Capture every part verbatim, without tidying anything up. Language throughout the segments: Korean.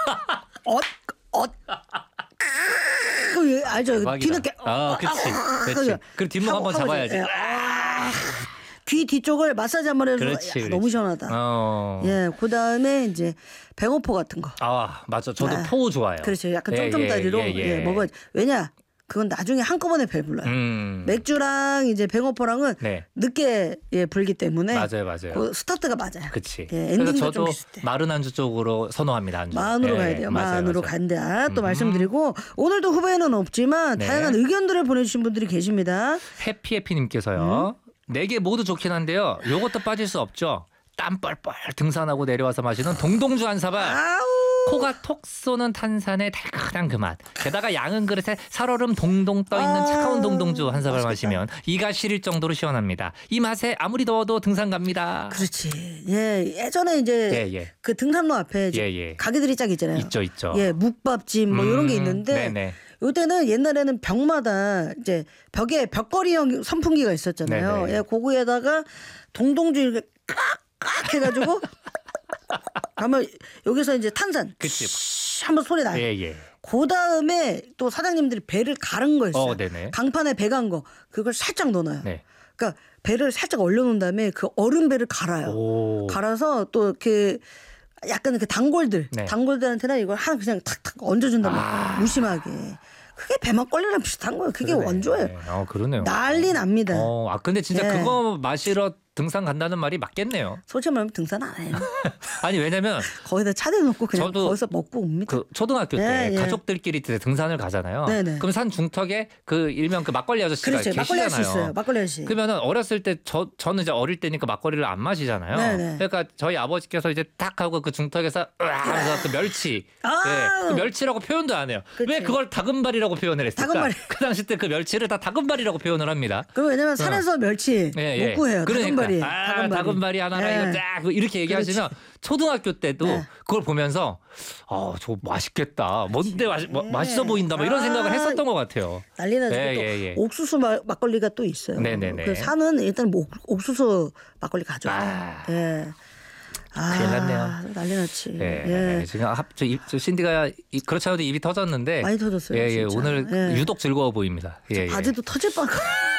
엇, 엇. 그 알죠? 뒤늦게. 아, 그렇지. 그렇지. 그리고 뒷목 한번 잡아야지. 귀 뒤쪽을 마사지 한번 해서 그렇지, 야, 그렇지. 너무 시원하다. 어. 예, 그다음에 이제 뱅어포 같은 거. 아, 맞아. 저도 아, 포 좋아해요. 그렇죠. 약간 예, 쫌쫌다리로 예, 예, 예. 예, 먹어. 왜냐? 그건 나중에 한꺼번에 배불러요. 음. 맥주랑 이제 뱅어포랑은 네. 늦게 예, 불기 때문에 맞아요, 맞아요. 그 스타트가 맞아요. 그치. 예, 그래서 엔딩도 저도 좀 비슷해. 마른 안주 쪽으로 선호합니다. 안주. 만으로 예, 가야 돼요. 맞아요, 만으로 맞아요. 간다. 또 음. 말씀드리고 오늘도 후보에는 없지만 네. 다양한 의견들을 보내주신 분들이 계십니다. 해피해피님께서요. 음? 네 개 모두 좋긴 한데요. 요것도 빠질 수 없죠. 땀 뻘뻘 등산하고 내려와서 마시는 동동주 한 사발. 아우. 코가 톡 쏘는 탄산의 달큰한 그 맛. 게다가 양은 그릇에 살얼음 동동 떠있는 아, 차가운 동동주 한 사발 맛있겠다. 마시면 이가 시릴 정도로 시원합니다. 이 맛에 아무리 더워도 등산 갑니다. 그렇지. 예, 예전에 이제 예, 예. 그 등산로 앞에 이제 예, 예. 가게들이 쫙 있잖아요. 있죠, 있죠. 예, 묵밥집 뭐 이런 게 음, 있는데 네네. 요때는 옛날에는 벽마다 이제 벽에 벽걸이형 선풍기가 있었잖아요. 네네. 예, 그거에다가 동동주 이렇게 깍깍 해가지고 그러면 여기서 이제 탄산 그치. 쉬 한번 소리 나요. 예, 예. 그 다음에 또 사장님들이 배를 가른 거 있어요. 어, 네네. 강판에 배 간 거 그걸 살짝 넣어놔요. 네. 그러니까 배를 살짝 얼려놓은 다음에 그 얼음 배를 갈아요. 오. 갈아서 또 이렇게 약간 그 단골들, 네. 단골들한테는 이걸 하나 그냥 탁탁 얹어준단 말이에요. 아. 무심하게. 그게 배막걸리랑 비슷한 거예요. 그게 그러네. 원조예요. 어, 그러네요. 난리 납니다. 어, 아 근데 진짜 예. 그거 마시러 등산 간다는 말이 맞겠네요. 솔직히 말하면 등산 안 해요. 아니 왜냐면 거기다 차 대놓고 그냥 저도 거기서 먹고 옵니다. 그 초등학교 때 예, 예. 가족들끼리 등산을 가잖아요. 네네. 그럼 산 중턱에 그 일명 그 막걸리 아저씨가 그렇죠. 막걸리 계시잖아요. 할수 있어요. 막걸리 할수. 그러면은 어렸을 때 저 저는 이제 어릴 때니까 막걸리를 안 마시잖아요. 네네. 그러니까 저희 아버지께서 이제 딱 하고 그 중턱에서 으아 하면서 그 멸치, 아. 네, 그 멸치라고 표현도 안 해요. 그치. 왜 그걸 다금발이라고 표현을 했을까? 다금발이. 그 당시 때 그 멸치를 다 다금발이라고 표현을 합니다. 그 왜냐면 산에서 멸치 예, 예. 못 구해요. 그러니까. 다금발이. 아, 다금발이 하나랑 예. 이거 딱 이렇게 얘기하시면 초등학교 때도 네. 그걸 보면서 아, 저 맛있겠다. 뭔데 맛, 마, 맛있어 보인다. 뭐 이런 아. 생각을 했었던 것 같아요. 난리 나죠. 예, 또 예, 예. 옥수수 마, 막걸리가 또 있어요. 네네네. 그 산은 일단 옥, 옥수수 막걸리 가져와요. 아. 예. 아, 큰일 났네요. 난리 났지. 예, 예. 지금 합, 저, 입, 저 신디가 이- 그렇지 않아도 입이 터졌는데 많이 터졌어요. 예, 예, 진짜. 오늘 예. 유독 즐거워 보입니다. 예, 예. 바지도 터질 뻔.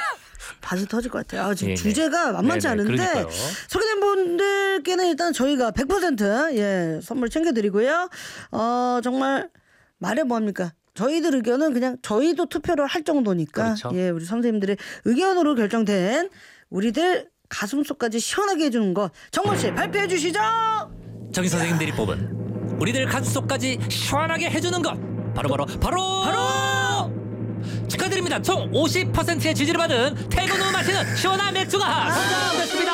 바지 터질 것 같아요. 아, 지금 예, 예. 주제가 만만치 네네, 않은데 그러니까요. 소개된 분들께는 일단 저희가 백 퍼센트 예, 선물 챙겨드리고요. 어, 정말 말해 뭐합니까? 저희들 의견은 그냥 저희도 투표를 할 정도니까 그렇죠. 예, 우리 선생님들의 의견으로 결정된 우리들 가슴속까지 시원하게 해주는 거 정모 씨 발표해 주시죠. 정희 선생님들이 뽑은 우리들 가슴속까지 시원하게 해주는 것 바로 바로 바로 바로 축하드립니다. 총 오십 퍼센트의 지지를 받은 퇴근 후 마시는 시원한 맥주가 선정됐습니다.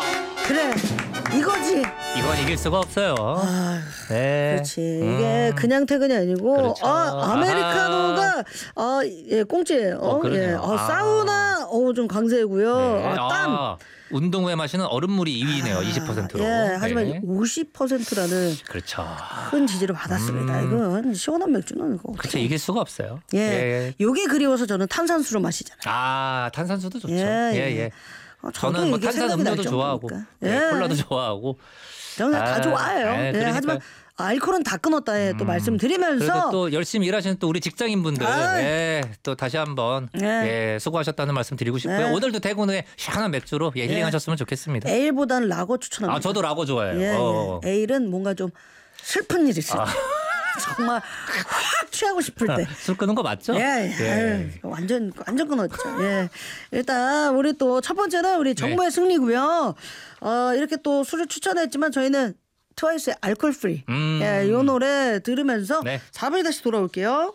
그래 이거지. 이건 이길 수가 없어요. 아, 네. 그렇지. 이게 그냥 퇴근이 아니고 그렇죠. 아, 아메리카노가 아, 예, 공짜예요. 어, 그러네요. 예. 아, 아. 사우나 어, 좀 강세고요. 네. 아, 땀. 아, 운동 후에 마시는 얼음물이 이 위네요. 이십 퍼센트로. 예, 하지만 네. 오십 퍼센트라는 그렇죠. 큰 지지를 받았습니다. 음. 이건 시원한 맥주는 이거. 그렇죠. 이길 수가 없어요. 예. 예. 요게 그리워서 저는 탄산수로 마시잖아요. 아, 탄산수도 좋죠. 예, 예, 예. 예. 어, 저도 저는 뭐 이게 탄산 생각이 날 음료도 좋아하고 정도니까. 예, 예. 콜라도 좋아하고 저는 아, 다 좋아해요. 예, 예, 그러니까요. 하지만 알코올은 다 끊었다 해 또 음, 말씀드리면서 그래도 또 열심히 일하시는 또 우리 직장인분들 아. 예, 또 다시 한번 예. 예, 수고하셨다는 말씀 드리고 싶고요. 네. 오늘도 퇴근 후에 시원한 맥주로 예, 힐링하셨으면 좋겠습니다. 에일보다는 라거 추천합니다. 아, 저도 라고 좋아해요. 예, 어. 예. 에일은 뭔가 좀 슬픈 일이 있어요. 아. 정말 확 취하고 싶을 때. 술 끄는 거 맞죠? 예, 예. 아유, 완전 완전 끊었죠. 예. 일단 우리 또 첫 번째는 우리 정모의 네. 승리고요. 어, 이렇게 또 술을 추천했지만 저희는 트와이스의 알콜 프리. 음. 예, 이 노래 들으면서 네. 사 부에 다시 돌아올게요.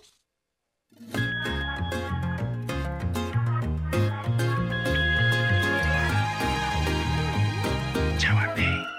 자완의